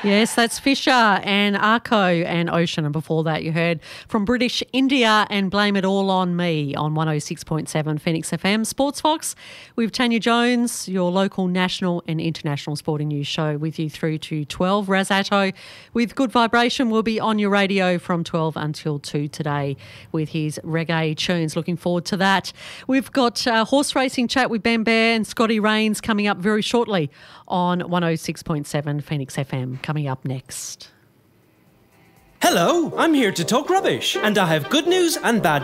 Yes, that's Fisher and Arco and Ocean. And before that, you heard from British India and Blame It All on Me on 106.7 Phoenix FM. Sports Fox with Tanya Jones, your local national and international sporting news show with you through to 12. Razatto with Good Vibration will be on your radio from 12 until 2 today with his reggae tunes. Looking forward to that. We've got horse racing chat with Ben Bear and Scotty Rains coming up very shortly on 106.7 Phoenix FM. Coming up next. Hello, I'm here to talk rubbish, and I have good news and bad